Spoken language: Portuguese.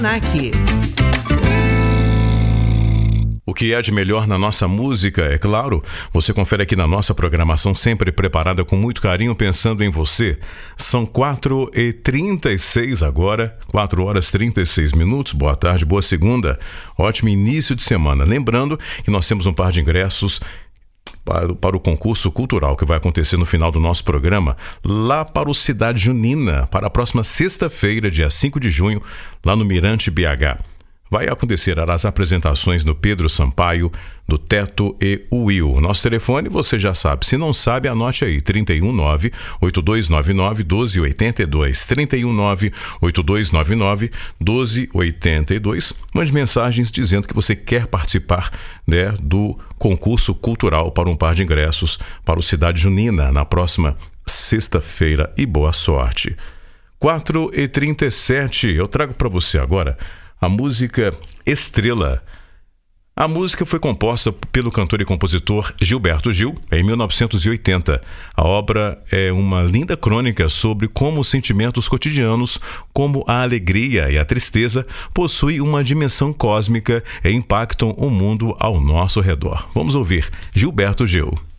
Aqui. O que há de melhor na nossa música, é claro, você confere aqui na nossa programação, sempre preparada com muito carinho, pensando em você. São 4h36 agora, 4 horas e 36 minutos. Boa tarde, boa segunda, ótimo início de semana. Lembrando que nós temos um par de ingressos para o concurso cultural que vai acontecer no final do nosso programa, lá para o Cidade Junina, para a próxima sexta-feira, dia 5 de junho, lá no Mirante BH. Vai acontecer as apresentações no Pedro Sampaio, do Teto e o Will. Nosso telefone você já sabe. Se não sabe, anote aí. 319-8299-1282. 319-8299-1282. Mande mensagens dizendo que você quer participar, né, do concurso cultural para um par de ingressos para o Cidade Junina na próxima sexta-feira. E boa sorte. 4h37. Eu trago para você agora a música Estrela. A música foi composta pelo cantor e compositor Gilberto Gil em 1980. A obra é uma linda crônica sobre como os sentimentos cotidianos, como a alegria e a tristeza, possuem uma dimensão cósmica e impactam o mundo ao nosso redor. Vamos ouvir Gilberto Gil.